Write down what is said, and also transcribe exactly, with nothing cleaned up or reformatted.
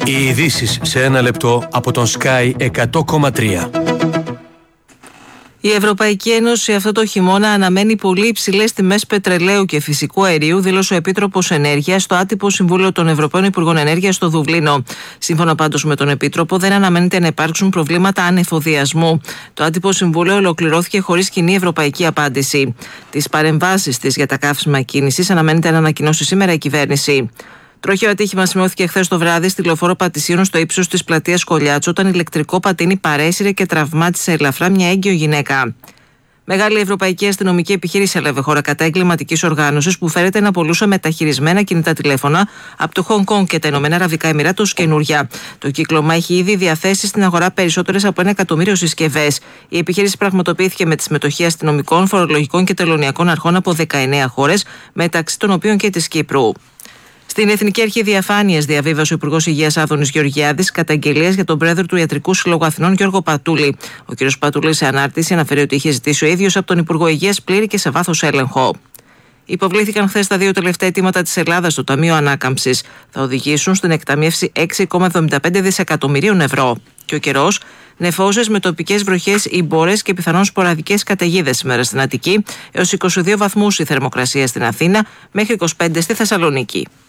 Οι ειδήσεις σε ένα λεπτό από τον Sky εκατό κόμμα τρία. Η Ευρωπαϊκή Ένωση αυτό το χειμώνα αναμένει πολύ υψηλές τιμές πετρελαίου και φυσικού αερίου, δήλωσε ο Επίτροπος Ενέργειας στο άτυπο Συμβούλιο των Ευρωπαίων Υπουργών Ενέργειας στο Δουβλίνο. Σύμφωνα πάντως με τον Επίτροπο, δεν αναμένεται να υπάρξουν προβλήματα ανεφοδιασμού. Το άτυπο Συμβούλιο ολοκληρώθηκε χωρίς κοινή ευρωπαϊκή απάντηση. Τις παρεμβάσεις της για τα καύσιμα κίνησης αναμένεται να ανακοινώσει σήμερα η κυβέρνηση. Τροχαίο ατύχημα σημειώθηκε χθες το βράδυ στη λεωφόρο Πατησίων στο ύψος της πλατείας Κολιάτσου, όταν ηλεκτρικό πατίνι παρέσυρε και τραυμάτισε ελαφρά μια έγκυο γυναίκα. Μεγάλη ευρωπαϊκή αστυνομική επιχείρηση έλαβε χώρα κατά εγκληματικής οργάνωσης που φέρεται να πωλούσε μεταχειρισμένα κινητά τηλέφωνα από το Χονγκ Κονγκ και τα Ηνωμένα Αραβικά Εμιράτα ως καινούρια. Το κύκλωμα έχει ήδη διαθέσει στην αγορά περισσότερες από ένα εκατομμύριο συσκευές. Η επιχείρηση πραγματοποιήθηκε με τη συμμετοχή αστυνομικών, φορολογικών και τελωνειακών αρχών από δεκαεννέα χώρες, μεταξύ των οποίων και της Κύπρου. Στην Εθνική Αρχή Διαφάνειας διαβίβασε ο Υπουργός Υγείας Άδωνης Γεωργιάδης καταγγελίες για τον πρόεδρο του Ιατρικού Συλλόγου Αθηνών Γιώργο Πατούλη. Ο κ. Πατούλη σε ανάρτηση αναφέρει ότι είχε ζητήσει ο ίδιος από τον Υπουργό Υγείας πλήρη και σε βάθος έλεγχο. Υποβλήθηκαν χθες τα δύο τελευταία αιτήματα της Ελλάδας στο Ταμείο Ανάκαμψης. Θα οδηγήσουν στην εκταμίευση έξι κόμμα εβδομήντα πέντε δισεκατομμυρίων ευρώ. Και ο καιρός, νεφώσεις με τοπικές βροχές ή μπόρες και πιθανόν σποραδικές καταιγίδες σήμερα στην Αττική, έως είκοσι δύο βαθμούς η θερμοκρασία στην Αθήνα, μέχρι είκοσι πέντε στη Θεσσαλονίκη.